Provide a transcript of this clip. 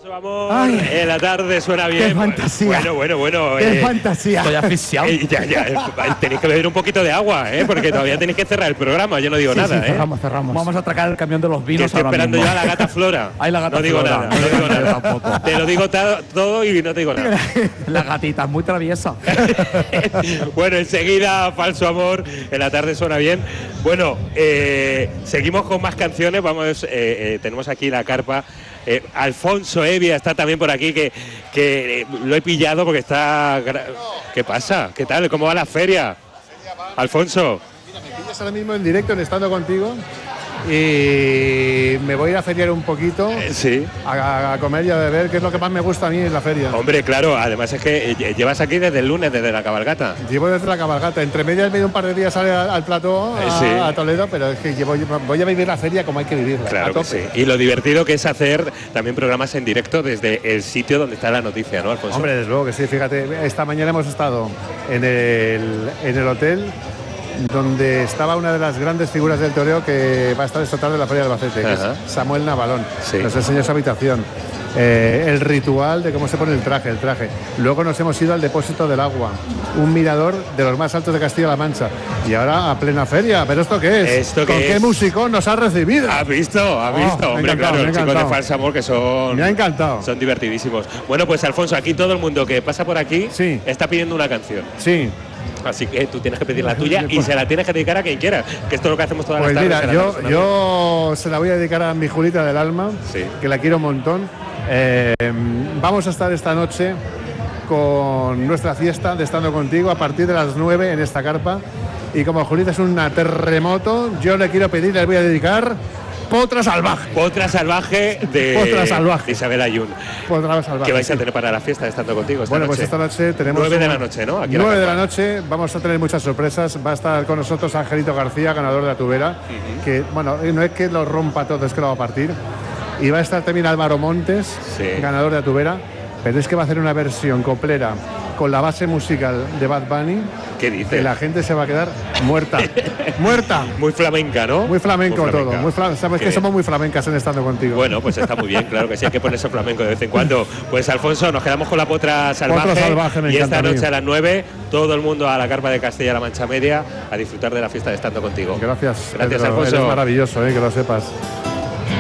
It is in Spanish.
Amor, en la tarde suena bien. ¡Qué fantasía! Bueno. ¡Qué fantasía! Estoy asfixiado. Tenéis que beber un poquito de agua, porque todavía tenéis que cerrar el programa. Yo no digo nada, cerramos. Vamos a atracar el camión de los Que vinos estoy ahora esperando mismo. ya a la gata Flora. Ay, la gata no digo Flora. nada, no digo Yo nada. tampoco. Te lo digo todo y no te digo nada. La gatita es muy traviesa. Bueno, enseguida Falso Amor, en la tarde suena bien. Bueno, seguimos con más canciones. Vamos, tenemos aquí la carpa. Alfonso Evia está también por aquí, que lo he pillado porque está... ¿Qué pasa? ¿Qué tal? ¿Cómo va la feria? Alfonso. Mira, me pillas ahora mismo en directo en Estando Contigo y me voy a ir a feriar un poquito, Sí. a comer y a beber, que es lo que más me gusta a mí en la feria. Hombre, claro, además es que llevas aquí desde el lunes, desde la cabalgata. Llevo desde la cabalgata, entre medias me he ido un par de días al plató, Sí. a Toledo, pero es que voy a vivir la feria como hay que vivirla, Claro a que tope. sí. Y lo divertido que es hacer también programas en directo desde el sitio donde está la noticia, ¿no, Alfonso? Hombre, desde luego que sí, fíjate, esta mañana hemos estado en el hotel donde estaba una de las grandes figuras del toreo que va a estar esta tarde en la Feria de Albacete, que es Samuel Navalón. Sí. Nos enseñó su habitación, el ritual de cómo se pone el traje. Luego nos hemos ido al depósito del agua, un mirador de los más altos de Castilla-La Mancha. Y ahora a plena feria. ¿Pero esto qué es? ¿Esto ¿Con qué qué es? músico nos ha recibido? ¿Has visto? me ha Hombre, encantado, claro, me ha los chicos de encantado. Falso Amor que son... Me ha encantado. Son divertidísimos. Bueno, pues Alfonso, aquí todo el mundo que pasa por aquí Sí. está pidiendo una canción. Sí. Así que tú tienes que pedir la tuya y se la tienes que dedicar a quien quiera, que esto es lo que hacemos todas Pues las tardes. mira, en la tarde. yo se la voy a dedicar a mi Julita del alma, Sí. que la quiero un montón. Vamos a estar esta noche con nuestra fiesta de Estando Contigo a partir de las 9 en esta carpa. Y como Julita es un terremoto, yo le quiero pedir, le voy a dedicar Potra Salvaje. Potra Salvaje de Potra Salvaje. de Isabel Ayun. Potra Salvaje. ¿Qué vais a sí. tener para la fiesta de Estando Contigo esta Bueno, noche? pues esta noche tenemos 9 de la noche, ¿no? Aquí en 9 de la carpa. noche, vamos a tener muchas sorpresas. Va a estar con nosotros Angelito García, ganador de la Tubera, que, bueno, no es que lo rompa todo, es que lo va a partir. Y va a estar también Álvaro Montes, Sí. ganador de la Tubera, pero es que va a hacer una versión coplera con la base musical de Bad Bunny, ¿Qué que dices? la gente se va a quedar muerta. ¡Muerta! Muy flamenca, ¿no? Muy flamenco todo. flamenca. Sabes Qué que bien. somos muy flamencas en Estando Contigo. Bueno, pues está muy bien, claro que sí, hay que ponerse flamenco de vez en cuando. Pues Alfonso, nos quedamos con la Potra Salvaje. Potra Salvaje, me y encanta esta a mí. noche a las 9, todo el mundo a la carpa de Castilla-La Mancha Media a disfrutar de la fiesta de Estando Contigo. Gracias. Gracias, Pedro, Alfonso. eres maravilloso, que lo sepas.